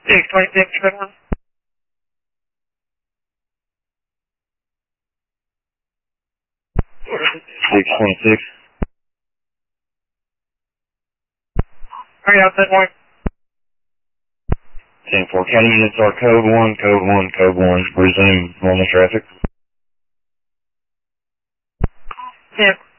626, code 1. 626. Hurry up, that point. 10-4. County units are code 1, code 1, code 1. Resume normal traffic. Yeah.